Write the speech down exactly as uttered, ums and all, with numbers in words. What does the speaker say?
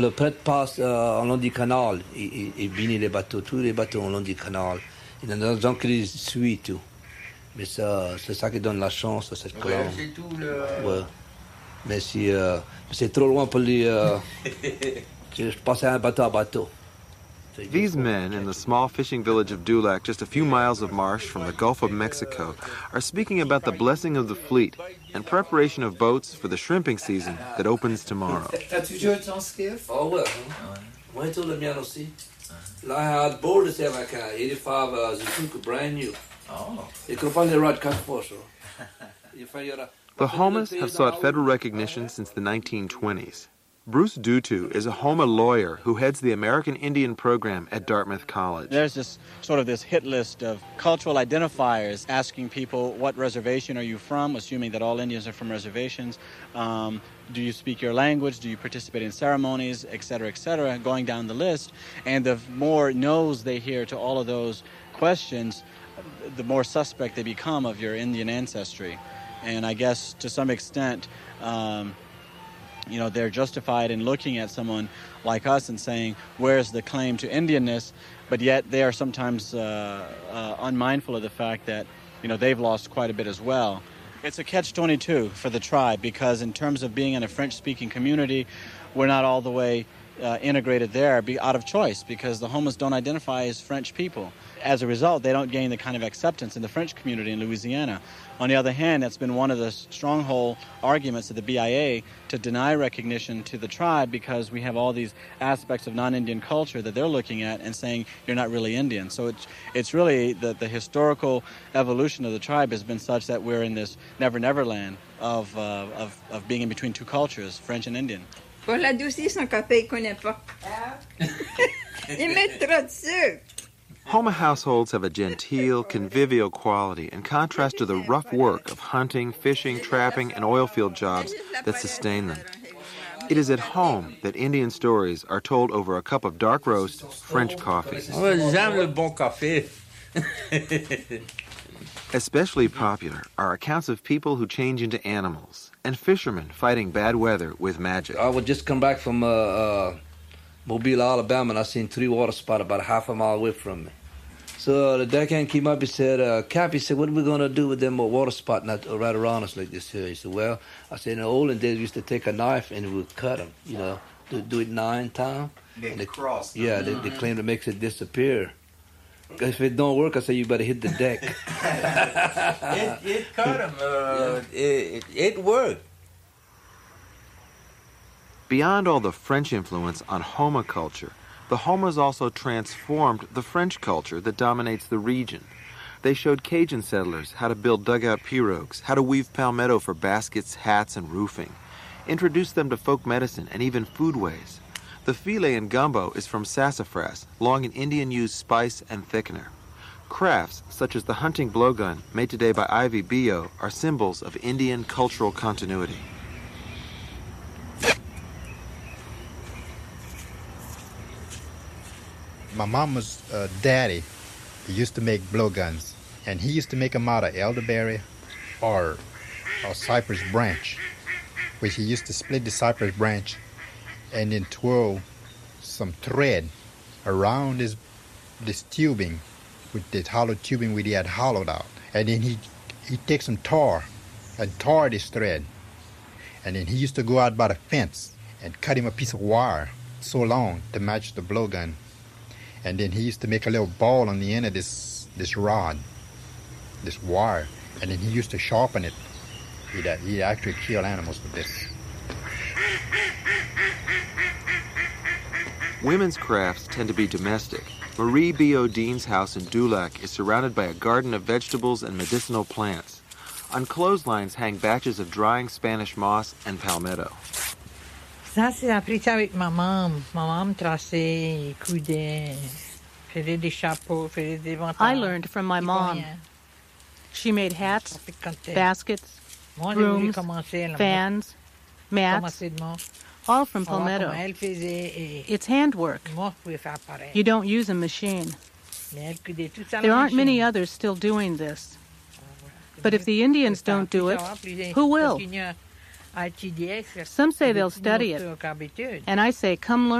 Le prêtre passe euh, en long du canal, il, il bénit les bateaux, tous les bateaux en long du canal. Il y en a des gens qui les suivent tout. Mais ça, c'est ça qui donne la chance à cette colonne. Ouais, c'est tout le... Ouais. Mais si euh, c'est trop loin pour les... Euh, je passe un bateau à bateau. These men in the small fishing village of Dulac, just a few miles of marsh from the Gulf of Mexico, are speaking about the blessing of the fleet and preparation of boats for the shrimping season that opens tomorrow. T'as-tu joué ton skiff? Oh ouais. Moi, tout le mien aussi. Là, I had board c'est avec un eighty-five uh, Suzuki, brand new. Oh. You can find the right cut for so. The Homas have sought federal recognition since the nineteen twenties. Bruce Dutu is a Homa lawyer who heads the American Indian program at Dartmouth College. There's this sort of this hit list of cultural identifiers asking people, what reservation are you from, assuming that all Indians are from reservations. Um, do you speak your language? Do you participate in ceremonies, et cetera, et cetera, going down the list. And the more no's they hear to all of those questions, the more suspect they become of your Indian ancestry. And I guess to some extent, um, you know, they're justified in looking at someone like us and saying, where's the claim to Indianness? But yet they are sometimes uh, uh, unmindful of the fact that, you know, they've lost quite a bit as well. It's a catch twenty-two for the tribe because in terms of being in a French-speaking community, we're not all the way uh, integrated there be out of choice because the Homas don't identify as French people. As a result, they don't gain the kind of acceptance in the French community in Louisiana. On the other hand, that's been one of the stronghold arguments of the B I A to deny recognition to the tribe because we have all these aspects of non-Indian culture that they're looking at and saying you're not really Indian. So it's, it's really the, the historical evolution of the tribe has been such that we're in this never-never land of, uh, of, of being in between two cultures, French and Indian. Pour l'adoucir, son copain, il connaît pas. Il met trop de sucre. Homa households have a genteel, convivial quality in contrast to the rough work of hunting, fishing, trapping, and oil field jobs that sustain them. It is at home that Indian stories are told over a cup of dark roast French coffee. J'aime le bon café. Especially popular are accounts of people who change into animals and fishermen fighting bad weather with magic. I would just come back from uh, uh, Mobile, Alabama, and I seen three water spots about a half a mile away from me. So the deckhand came up, he said, uh, Cap, he said, what are we going to do with them water spots not right around us like this here? He said, well, I said, in the olden days, we used to take a knife and we would cut them, you know, do, do it nine times. They, they cross them. Yeah, they, they claim it makes it disappear. If it don't work, I say, you better hit the deck. it, it cut them. Uh, yeah. it, it worked. Beyond all the French influence on Homa culture, the Homas also transformed the French culture that dominates the region. They showed Cajun settlers how to build dugout pirogues, how to weave palmetto for baskets, hats, and roofing, introduced them to folk medicine and even foodways. The filet in gumbo is from sassafras, long an Indian-used spice and thickener. Crafts, such as the hunting blowgun made today by Ivy Bio, are symbols of Indian cultural continuity. My mama's uh, daddy, he used to make blowguns, and he used to make them out of elderberry or, or cypress branch, which he used to split the cypress branch and then twirl some thread around this this tubing, with this hollow tubing where he had hollowed out, and then he he take some tar and tar this thread, and then he used to go out by the fence and cut him a piece of wire so long to match the blowgun. And then he used to make a little ball on the end of this this rod, this wire, and then he used to sharpen it. He'd, he'd actually kill animals with this. Women's crafts tend to be domestic. Marie Biodin's house in Dulac is surrounded by a garden of vegetables and medicinal plants. On clotheslines hang batches of drying Spanish moss and palmetto. Ça, c'est appris ça avec ma maman. Ma maman traçait, coudait, faisait des chapeaux, faisait des vêtements. I learned from my mom. She made hats, baskets, brooms, fans, mats, all from palmetto. It's handwork. You don't use a machine. There aren't many others still doing this. But if the Indians don't do it, who will? Some say they'll study it, and I say, come learn.